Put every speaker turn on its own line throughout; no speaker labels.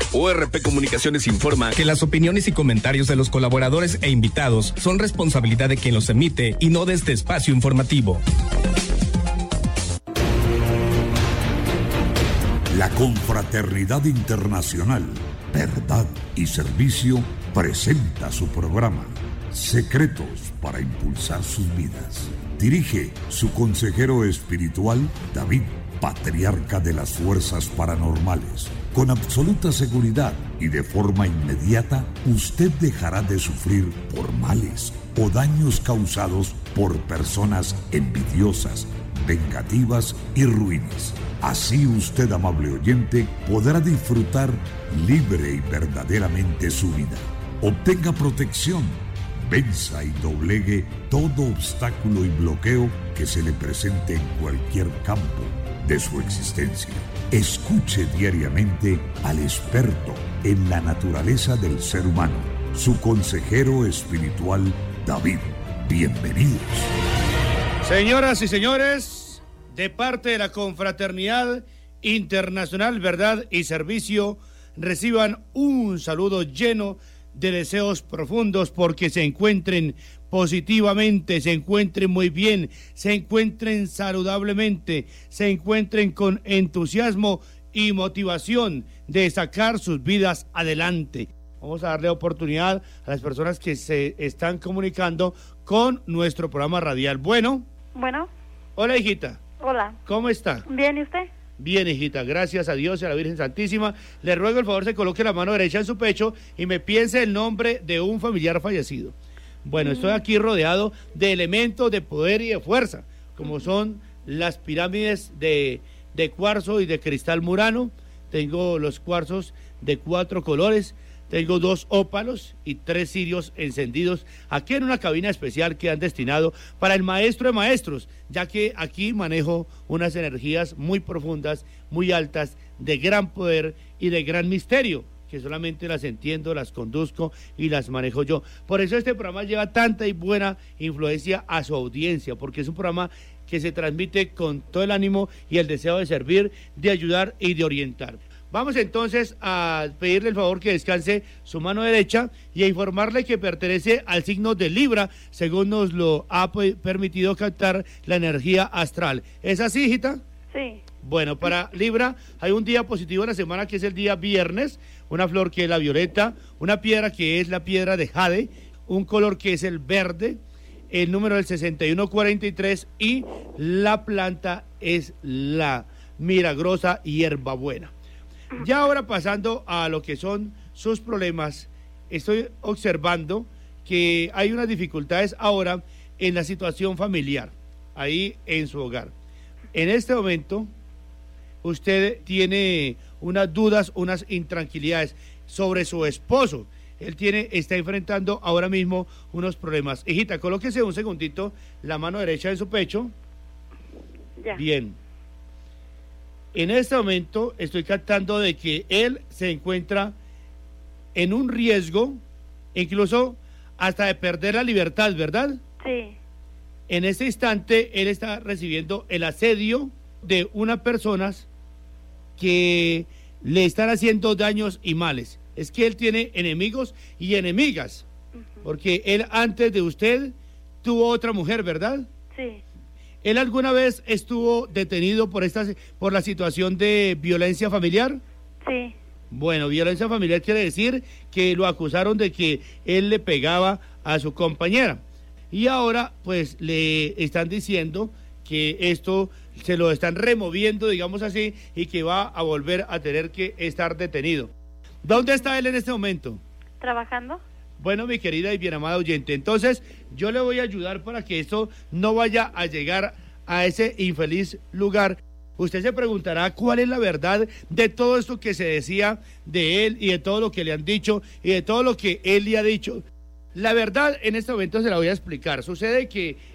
ORP Comunicaciones informa
que las opiniones y comentarios de los colaboradores e invitados son responsabilidad de quien los emite y no de este espacio informativo.
La Confraternidad Internacional, Verdad y Servicio presenta su programa Secretos para Impulsar sus Vidas. Dirige su consejero espiritual, David, patriarca de las fuerzas paranormales. Con absoluta seguridad y de forma inmediata, usted dejará de sufrir por males o daños causados por personas envidiosas, vengativas y ruines. Así usted, amable oyente, podrá disfrutar libre y verdaderamente su vida. Obtenga protección, venza y doblegue todo obstáculo y bloqueo que se le presente en cualquier campo de su existencia. Escuche diariamente al experto en la naturaleza del ser humano, su consejero espiritual, David. Bienvenidos.
Señoras y señores, de parte de la Confraternidad Internacional Verdad y Servicio, reciban un saludo lleno de deseos profundos porque se encuentren positivamente, se encuentren muy bien, se encuentren saludablemente, se encuentren con entusiasmo y motivación de sacar sus vidas adelante. Vamos a darle oportunidad a las personas que se están comunicando con nuestro programa radial. Bueno. Hola, hijita.
Hola.
¿Cómo está?
Bien, ¿y usted?
Bien, hijita, gracias a Dios y a la Virgen Santísima. Le ruego el favor se coloque la mano derecha en su pecho y me piense el nombre de un familiar fallecido. Bueno, estoy aquí rodeado de elementos de poder y de fuerza, como son las pirámides de cuarzo y de cristal murano. Tengo los cuarzos de 4 colores, tengo 2 ópalos y 3 cirios encendidos aquí en una cabina especial que han destinado para el maestro de maestros, ya que aquí manejo unas energías muy profundas, muy altas, de gran poder y de gran misterio, que solamente las entiendo, las conduzco y las manejo yo. Por eso este programa lleva tanta y buena influencia a su audiencia, porque es un programa que se transmite con todo el ánimo y el deseo de servir, de ayudar y de orientar. Vamos entonces a pedirle el favor que descanse su mano derecha y a informarle que pertenece al signo de Libra, según nos lo ha permitido captar la energía astral. ¿Es así, hijita?
Sí.
Bueno, para Libra hay un día positivo en la semana que es el día viernes, una flor que es la violeta, una piedra que es la piedra de jade, un color que es el verde, el número del 6143 y la planta es la milagrosa hierbabuena. Ya ahora pasando a lo que son sus problemas, estoy observando que hay unas dificultades ahora en la situación familiar, ahí en su hogar. En este momento, usted tiene unas dudas, unas intranquilidades sobre su esposo. Él está enfrentando ahora mismo unos problemas. Hijita, colóquese un segundito la mano derecha en su pecho.
Ya.
Bien. En este momento estoy captando de que él se encuentra en un riesgo, incluso hasta de perder la libertad, ¿verdad?
Sí.
En este instante él está recibiendo el asedio de unas personas que le están haciendo daños y males. Es que él tiene enemigos y enemigas, porque él antes de usted tuvo otra mujer, ¿verdad?
Sí.
¿Él alguna vez estuvo detenido por la situación de violencia familiar?
Sí.
Bueno, violencia familiar quiere decir que lo acusaron de que él le pegaba a su compañera. Y ahora, pues, le están diciendo que esto se lo están removiendo, digamos así, y que va a volver a tener que estar detenido. ¿Dónde está él en este momento?
¿Trabajando?
Bueno, mi querida y bien amada oyente, entonces yo le voy a ayudar para que esto no vaya a llegar a ese infeliz lugar. Usted se preguntará cuál es la verdad de todo esto que se decía de él y de todo lo que le han dicho y de todo lo que él le ha dicho. La verdad en este momento se la voy a explicar. Sucede que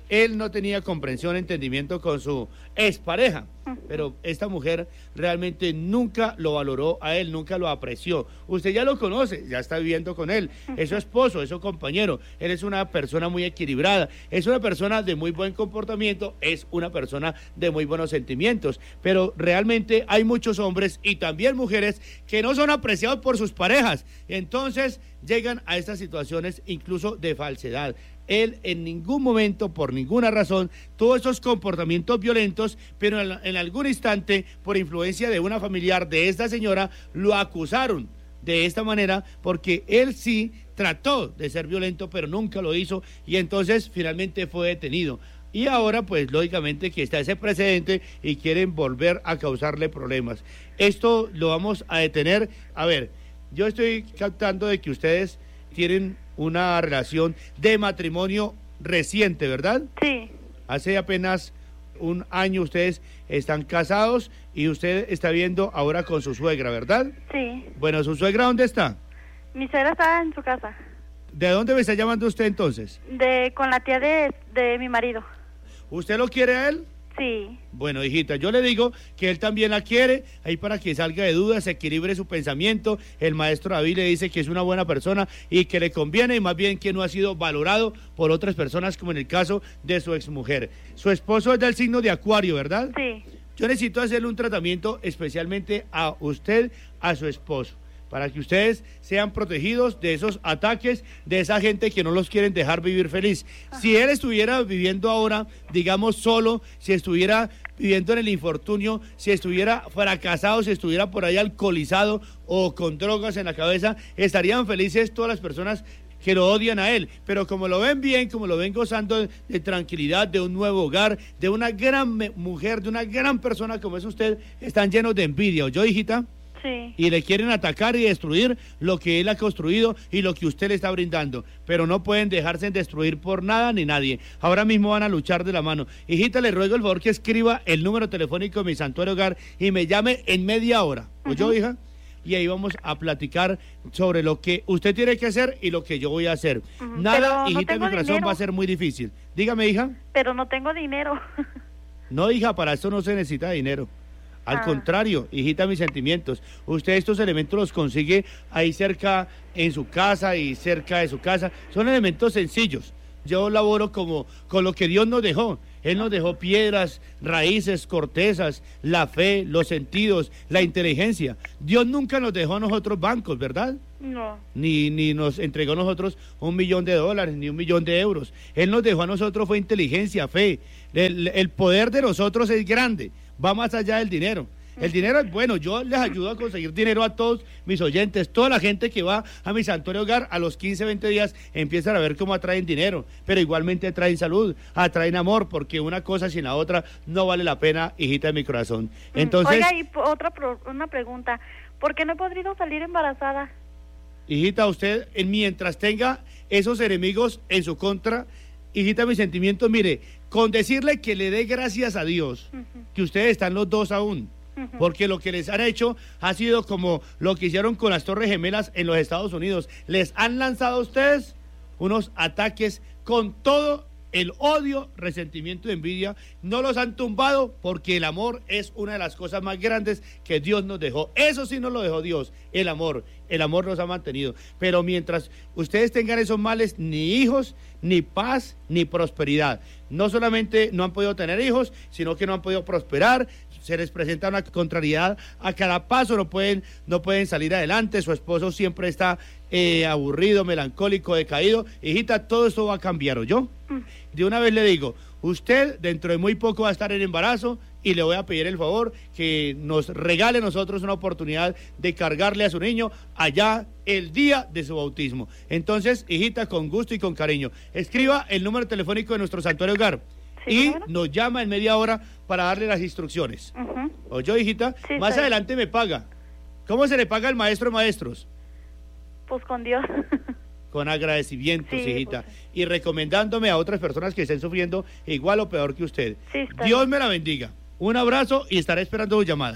él no tenía comprensión, entendimiento con su expareja, pero esta mujer realmente nunca lo valoró a él, nunca lo apreció. Usted ya lo conoce, ya está viviendo con él, es su esposo, es su compañero, él es una persona muy equilibrada, es una persona de muy buen comportamiento, es una persona de muy buenos sentimientos, pero realmente hay muchos hombres y también mujeres que no son apreciados por sus parejas, entonces llegan a estas situaciones incluso de falsedad. Él en ningún momento, por ninguna razón, tuvo esos comportamientos violentos, pero en algún instante, por influencia de una familiar de esta señora, lo acusaron de esta manera, porque él sí trató de ser violento, pero nunca lo hizo, y entonces finalmente fue detenido. Y ahora, pues, lógicamente que está ese precedente y quieren volver a causarle problemas. Esto lo vamos a detener. A ver, yo estoy captando de que ustedes tienen una relación de matrimonio reciente, ¿verdad?
Sí.
Hace apenas un año ustedes están casados y usted está viviendo ahora con su suegra, ¿verdad?
Sí.
Bueno, ¿su suegra dónde está?
Mi suegra está en su casa.
¿De dónde me está llamando usted entonces?
Con la tía de mi marido.
¿Usted lo quiere a él?
Sí.
Bueno, hijita, yo le digo que él también la quiere, ahí para que salga de dudas, equilibre su pensamiento. El maestro David le dice que es una buena persona y que le conviene, y más bien que no ha sido valorado por otras personas, como en el caso de su exmujer. Su esposo es del signo de Acuario, ¿verdad?
Sí.
Yo necesito hacerle un tratamiento especialmente a usted, a su esposo, para que ustedes sean protegidos de esos ataques, de esa gente que no los quieren dejar vivir feliz. Si él estuviera viviendo ahora, digamos, solo, si estuviera viviendo en el infortunio, si estuviera fracasado, si estuviera por ahí alcoholizado o con drogas en la cabeza, estarían felices todas las personas que lo odian a él, pero como lo ven bien, como lo ven gozando de tranquilidad, de un nuevo hogar, de una gran mujer, de una gran persona como es usted, están llenos de envidia. ¿Oyó, hijita?
Sí.
Y le quieren atacar y destruir lo que él ha construido y lo que usted le está brindando, pero no pueden dejarse destruir por nada ni nadie. Ahora mismo van a luchar de la mano. Hijita, le ruego el favor que escriba el número telefónico de mi santuario hogar y me llame en media hora. ¿Oyó, hija? Y ahí vamos a platicar sobre lo que usted tiene que hacer y lo que yo voy a hacer. Nada,
pero
hijita,
no
mi corazón
dinero.
va a ser muy difícil. Dígame, hija.
Pero no tengo dinero.
No, hija, para esto no se necesita dinero. Al contrario, hijita, mis sentimientos. Usted estos elementos los consigue ahí cerca en su casa y cerca de su casa. Son elementos sencillos. Yo laboro como con lo que Dios nos dejó. Él nos dejó piedras, raíces, cortezas, la fe, los sentidos, la inteligencia. Dios nunca nos dejó a nosotros bancos, ¿verdad?
No.
Ni nos entregó a nosotros $1.000.000, ni $1.000.000. Él nos dejó a nosotros fue inteligencia, fe. El poder de nosotros es grande, va más allá del dinero. El dinero es bueno, yo les ayudo a conseguir dinero a todos mis oyentes, toda la gente que va a mi santuario hogar a los 15, 20 días empiezan a ver cómo atraen dinero, pero igualmente atraen salud, atraen amor, porque una cosa sin la otra no vale la pena, hijita de mi corazón. Entonces,
oiga, y una pregunta, ¿por qué no he podido salir embarazada?
hijita, usted mientras tenga esos enemigos en su contra, hijita, mis sentimientos, mire, con decirle que le dé gracias a Dios, que ustedes están los dos aún, porque lo que les han hecho ha sido como lo que hicieron con las Torres Gemelas en los Estados Unidos. Les han lanzado a ustedes unos ataques con todo el odio, resentimiento y envidia. No los han tumbado porque el amor es una de las cosas más grandes que Dios nos dejó. Eso sí nos lo dejó Dios, el amor nos ha mantenido. Pero mientras ustedes tengan esos males, ni hijos, ni paz, ni prosperidad. No solamente no han podido tener hijos, sino que no han podido prosperar. Se les presenta una contrariedad a cada paso, no pueden salir adelante. Su esposo siempre está aburrido, melancólico, decaído. Hijita, todo esto va a cambiar, ¿oyó? De una vez le digo, usted dentro de muy poco va a estar en embarazo y le voy a pedir el favor que nos regale a nosotros una oportunidad de cargarle a su niño allá el día de su bautismo. Entonces, hijita, con gusto y con cariño, escriba el número telefónico de nuestro santuario hogar.
¿Sí,
y
número?
nos llama en media hora para darle las instrucciones. ¿Oyó, hijita?
Sí,
Más
está bien.
adelante me paga. ¿Cómo se le paga al maestro de maestros?
Pues con Dios.
Con agradecimientos,
Sí,
hijita.
pues.
Y recomendándome a otras personas que estén sufriendo igual o peor que usted.
Sí, está
Dios
bien.
me la bendiga. Un abrazo y estaré esperando su llamada.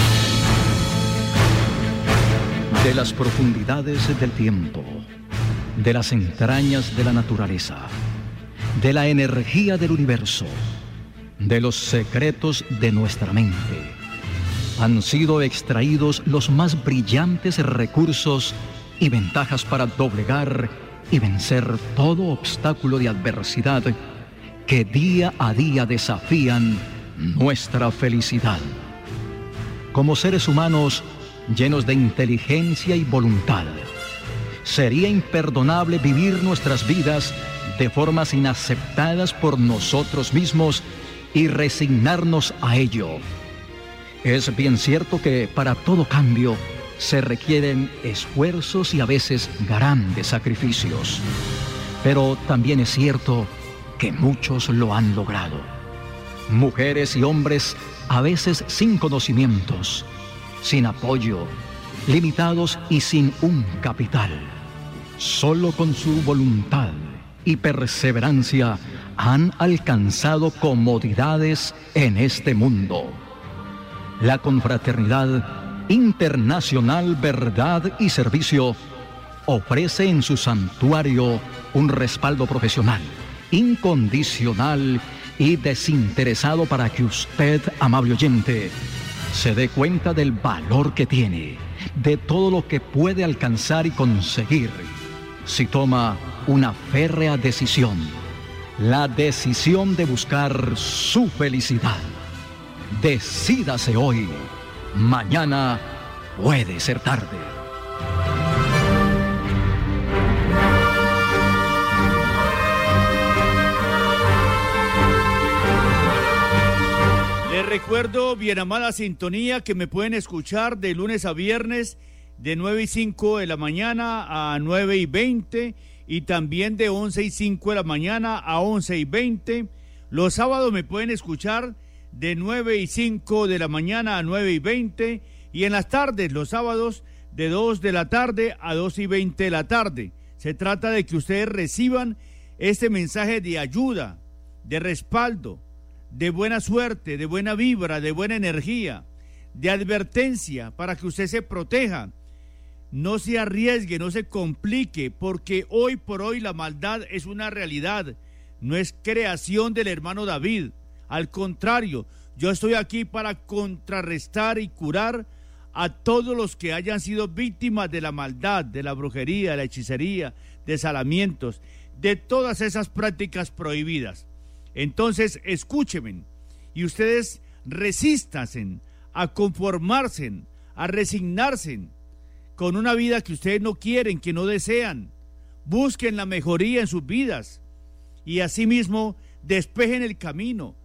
De las profundidades del tiempo, de las entrañas de la naturaleza, de la energía del universo, de los secretos de nuestra mente, han sido extraídos los más brillantes recursos y ventajas para doblegar y vencer todo obstáculo de adversidad que día a día desafían nuestra felicidad. Como seres humanos llenos de inteligencia y voluntad, sería imperdonable vivir nuestras vidas de formas inaceptadas por nosotros mismos y resignarnos a ello. Es bien cierto que para todo cambio se requieren esfuerzos y a veces grandes sacrificios, pero también es cierto que muchos lo han logrado. Mujeres y hombres a veces sin conocimientos, sin apoyo, limitados y sin un capital. Solo con su voluntad y perseverancia han alcanzado comodidades en este mundo. La Confraternidad Internacional Verdad y Servicio ofrece en su santuario un respaldo profesional, incondicional y desinteresado para que usted, amable oyente, se dé cuenta del valor que tiene, de todo lo que puede alcanzar y conseguir si toma una férrea decisión, la decisión de buscar su felicidad. Decídase hoy, mañana puede ser tarde.
Les recuerdo, bien amada sintonía, que me pueden escuchar de lunes a viernes de 9:05 de la mañana a 9:20 y también de 11:05 de la mañana a 11:20. Los sábados me pueden escuchar de 9:05 de la mañana a 9:20 y en las tardes, los sábados, de 2 de la tarde a 2:20 de la tarde. Se trata de que ustedes reciban este mensaje de ayuda, de respaldo, de buena suerte, de buena vibra, de buena energía, de advertencia para que usted se proteja. No se arriesgue, no se complique, porque hoy por hoy la maldad es una realidad, no es creación del hermano David. Al contrario, yo estoy aquí para contrarrestar y curar a todos los que hayan sido víctimas de la maldad, de la brujería, de la hechicería, de salamientos, de todas esas prácticas prohibidas. Entonces, escúchenme y ustedes resístanse a conformarse, a resignarse con una vida que ustedes no quieren, que no desean. Busquen la mejoría en sus vidas y asimismo despejen el camino